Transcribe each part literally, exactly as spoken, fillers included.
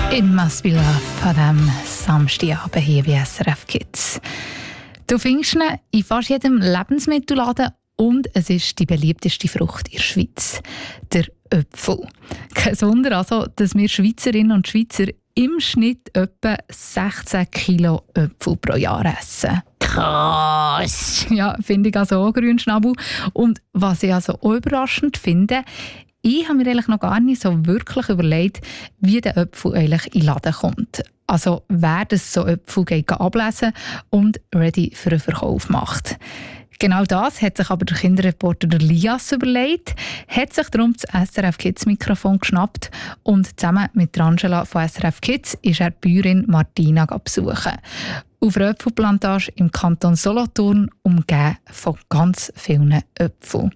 «It Must Be Love» von diesem Samstagabend hier bei S R F Kids. Du findest ihn in fast jedem Lebensmittelladen und es ist die beliebteste Frucht in der Schweiz, der Apfel. Kein Wunder also, dass wir Schweizerinnen und Schweizer im Schnitt etwa sechzehn Kilo Äpfel pro Jahr essen. Krass! Ja, finde ich also auch, Grünschnabel. Und was ich also auch überraschend finde, ich habe mir eigentlich noch gar nicht so wirklich überlegt, wie der Apfel eigentlich in den Laden kommt. Also wer das so Äpfel geht ablesen und ready für den Verkauf macht. Genau das hat sich aber der Kinderreporter der Lias überlegt, hat sich darum das S R F Kids Mikrofon geschnappt und zusammen mit Angela von S R F Kids ist er die Bäuerin Martina besuchen. Auf einer Äpfelplantage im Kanton Solothurn, umgeben von ganz vielen Äpfeln.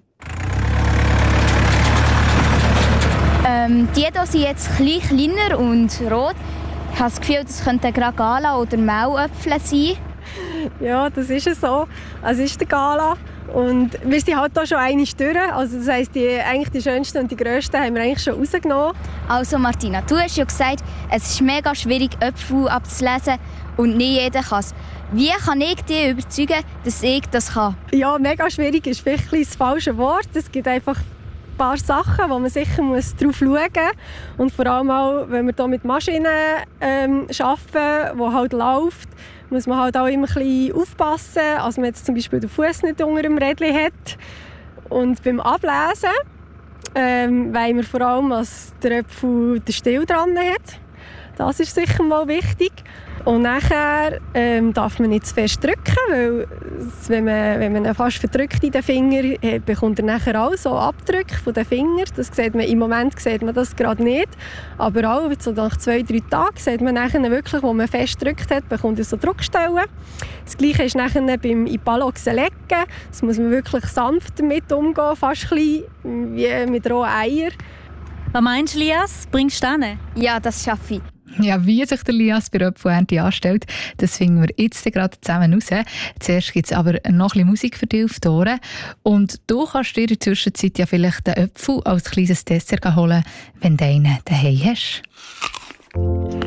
Ähm, die hier sind jetzt ein bisschen kleiner und rot. Ich habe das Gefühl, das könnten gerade Gala- oder Mauäpfel sein. Ja, das ist es so. Es ist der Gala. Und wir sind halt hier schon einmal durch. Also das heisst, die, eigentlich die schönsten und die grössten haben wir eigentlich schon rausgenommen. Also Martina, du hast ja gesagt, es ist mega schwierig, Äpfel abzulesen und nicht jeder kann es. Wie kann ich dich überzeugen, dass ich das kann? Ja, mega schwierig ist vielleicht das falsche Wort. Es gibt einfach ein paar Sachen, wo man sicher muss drauf schauen muss. Und vor allem auch, wenn wir hier mit Maschinen ähm, arbeiten, die halt läuft, muss man halt auch immer ein bisschen aufpassen, dass man jetzt zum Beispiel den Fuß nicht unter dem Rädchen hat. Und beim Ablesen ähm, wollen wir vor allem, dass der Apfel den Stiel dran hat. Das ist sicher mal wichtig. Und nachher ähm, darf man nicht zu fest drücken, weil wenn man, wenn man ihn fast verdrückt in den Finger, äh, bekommt er nachher auch so Abdrücke von den Fingern. Das sieht man, im Moment sieht man das gerade nicht. Aber auch so nach zwei, drei Tagen sieht man nachher wirklich, wo man fest gedrückt hat, bekommt er so Druckstellen. Das Gleiche ist nachher beim Ipaloxen lecken. Das muss man wirklich sanft damit umgehen, fast ein bisschen wie mit rohen Eiern. Was meinst du, Lias? Bringst du das hin? Ja, das schaffe ich. Ja, wie sich der Lias bei der Apfelernte anstellt, das finden wir jetzt gerade zusammen raus. Zuerst gibt es aber noch ein bisschen Musik für dich auf die Ohren. Und du kannst dir in der Zwischenzeit ja vielleicht den Apfel als kleines Dessert holen, wenn du einen daheim hast.